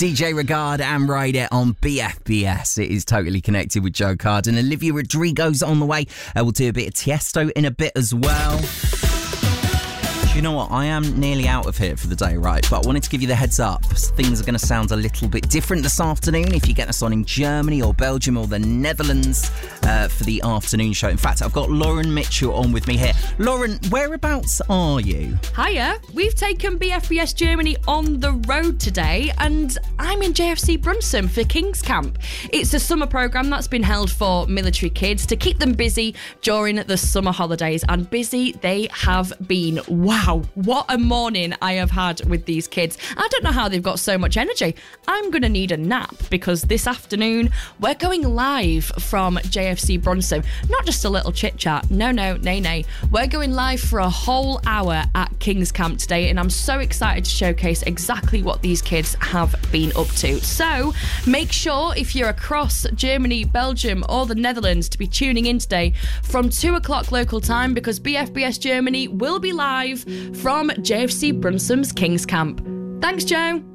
DJ Regard and Ride It on BFBS. It is Totally Connected with Joe Card, and Olivia Rodrigo's on the way. We'll do a bit of Tiesto in a bit as well. Do you know what? I am nearly out of here for the day, right? But I wanted to give you the heads up. Things are going to sound a little bit different this afternoon if you get us on in Germany or Belgium or the Netherlands for the afternoon show. In fact, I've got Lauren Mitchell on with me here. Lauren, whereabouts are you? Hiya. We've taken BFBS Germany on the road today, and I'm in JFC Brunssum for King's Camp. It's a summer programme that's been held for military kids to keep them busy during the summer holidays, and busy they have been. Wow, what a morning I have had with these kids. I don't know how they've got so much energy. I'm going to need a nap because this afternoon we're going live from JFC Brunssum. Not just a little chit-chat. No. We're going live for a whole hour at King's Camp today, and I'm so excited to showcase exactly what these kids have been up to. So make sure if you're across Germany, Belgium or the Netherlands to be tuning in today from 2 o'clock local time, because BFBS Germany will be live from JFC Brunssum's King's Camp. Thanks, Joe.